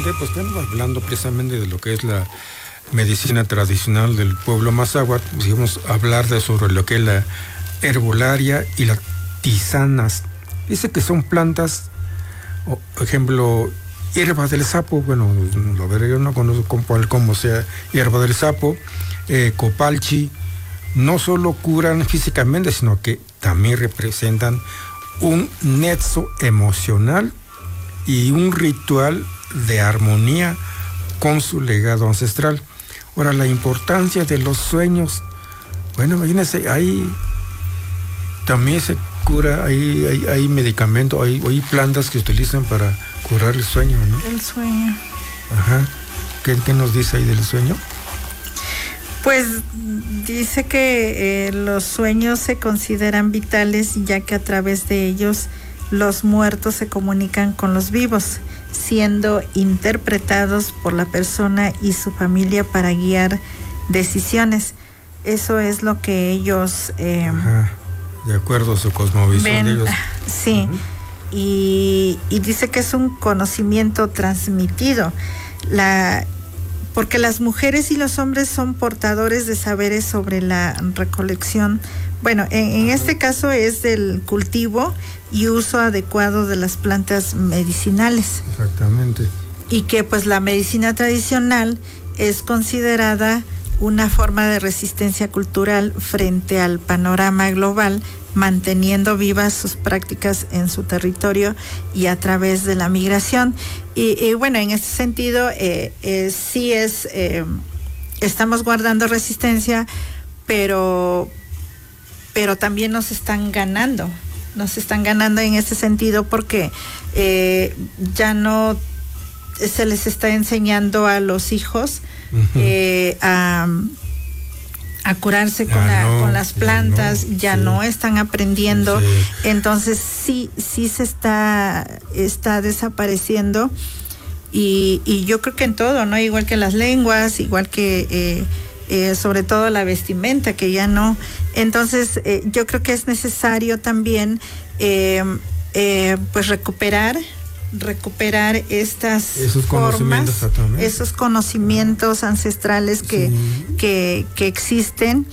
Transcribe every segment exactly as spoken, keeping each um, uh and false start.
interesante, pues estamos hablando precisamente de lo que es la medicina tradicional del pueblo Mazáhuatl. Pues hablar de sobre lo que es la herbolaria y las tisanas. Dice que son plantas, por ejemplo, hierba del sapo, bueno, lo veré, yo no conozco cómo, cómo sea hierba del sapo, eh, copalchi, no solo curan físicamente, sino que también representan un nexo emocional y un ritual de armonía con su legado ancestral. Ahora, la importancia de los sueños, bueno, imagínense, hay también se cura, hay, hay, hay medicamentos, hay, hay plantas que se utilizan para curar el sueño, ¿no? El sueño. Ajá. ¿Qué, qué nos dice ahí del sueño? Pues dice que eh, los sueños se consideran vitales, ya que a través de ellos los muertos se comunican con los vivos, siendo interpretados por la persona y su familia para guiar decisiones. Eso es lo que ellos... Eh, Ajá. De acuerdo a su cosmovisión ven, de ellos. Sí. Uh-huh. y, y dice que es un conocimiento transmitido. La... Porque las mujeres y los hombres son portadores de saberes sobre la recolección. Bueno, en, en este caso es del cultivo y uso adecuado de las plantas medicinales. Exactamente. Y que pues la medicina tradicional es considerada una forma de resistencia cultural frente al panorama global, manteniendo vivas sus prácticas en su territorio y a través de la migración. Y, y bueno, en este sentido, eh, eh, sí es, eh, estamos guardando resistencia, pero, pero también nos están ganando, nos están ganando en este sentido porque eh, ya no se les está enseñando a los hijos uh-huh. eh, a... a curarse con, la, no, con las plantas, no, ya sí. no están aprendiendo, sí. Entonces sí, sí se está, está desapareciendo y, y yo creo que en todo, ¿no? Igual que las lenguas, igual que eh, eh, sobre todo la vestimenta, que ya no. Entonces eh, yo creo que es necesario también eh, eh, pues recuperar recuperar estas esos formas, conocimientos, esos conocimientos ancestrales que, sí. que, que existen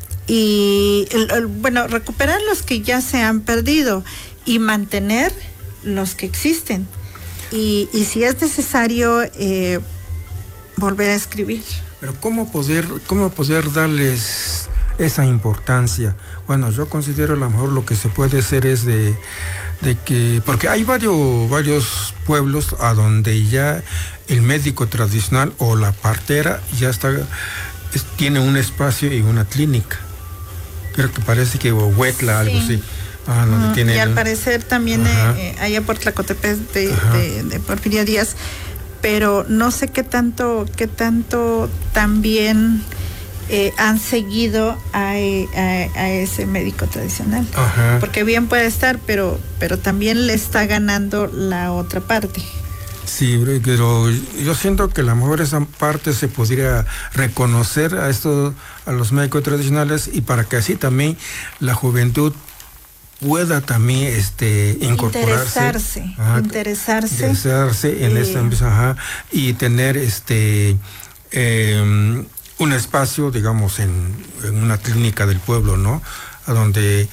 y el, el, bueno, recuperar los que ya se han perdido y mantener los que existen y, y si es necesario eh, volver a escribir. Pero cómo poder, cómo poder darles esa importancia. Bueno, yo considero a lo mejor lo que se puede hacer es de de que, porque hay varios, varios pueblos a donde ya el médico tradicional o la partera ya está, es, tiene un espacio y una clínica. Creo que parece que Huetla, algo sí. así. Ah, donde uh, tiene y al el... parecer también eh, allá por Tlacotepec de, de, de Porfirio Díaz, pero no sé qué tanto, qué tanto también Eh, han seguido a, a, a ese médico tradicional. Ajá. Porque bien puede estar, pero, pero también le está ganando la otra parte. Sí, pero yo siento que a lo mejor esa parte se podría reconocer a estos, a los médicos tradicionales y para que así también la juventud pueda también este incorporarse, interesarse, ajá, interesarse, interesarse en eh, esta ajá, y tener este eh, un espacio, digamos, en, en una clínica del pueblo, ¿no? A donde,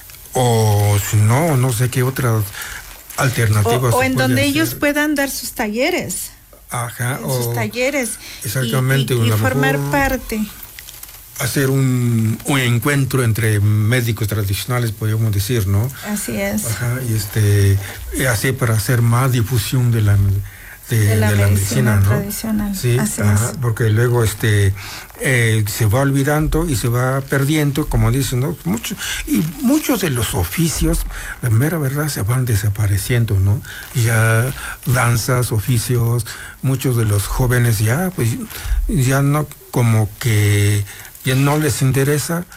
o si no, no sé qué otras alternativas. O, o en donde hacer. Ellos puedan dar sus talleres. Ajá. En o, sus talleres. Exactamente. Y, y, y formar parte. Hacer un, un encuentro entre médicos tradicionales, podríamos decir, ¿no? Así es. Ajá, y este, y así para hacer más difusión de la... De, de la, de la medicina, medicina, ¿no? Tradicional. Sí, así ajá, es. porque luego este eh, se va olvidando y se va perdiendo, como dicen, ¿no? Mucho, y muchos de los oficios, la mera verdad, se van desapareciendo, ¿no? Ya danzas, oficios, muchos de los jóvenes ya, pues, ya no, como que ya no les interesa